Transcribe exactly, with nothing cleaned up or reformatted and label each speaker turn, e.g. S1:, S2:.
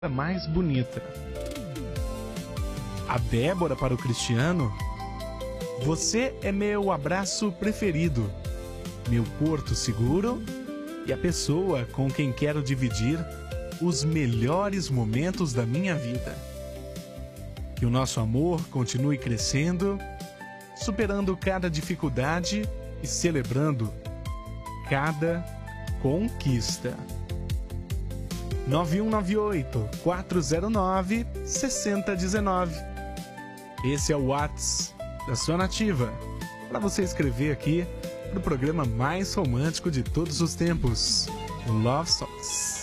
S1: mais bonita. A Débora para o Cristiano: você é meu abraço preferido, meu porto seguro e a pessoa com quem quero dividir os melhores momentos da minha vida. Que o nosso amor continue crescendo, superando cada dificuldade e celebrando cada conquista. nove um nove oito, quatro zero nove, seis zero um nove. Esse é o WhatsApp da sua Nativa, para você escrever aqui no programa mais romântico de todos os tempos, o Love Songs.